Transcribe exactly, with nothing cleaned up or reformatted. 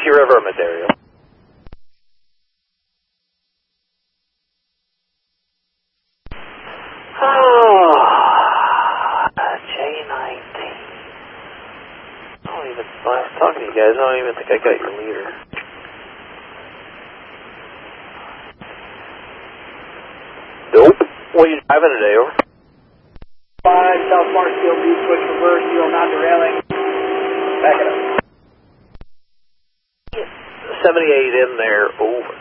Dixie River, Ontario. Oh, J nineteen. I don't even, when I was talking to you guys, I don't even think I got your leader. Nope. What are you driving today, over? five, South Marshfield, B, switch reverse, zero, not derailing. Back it up. seventy-eight in there, over.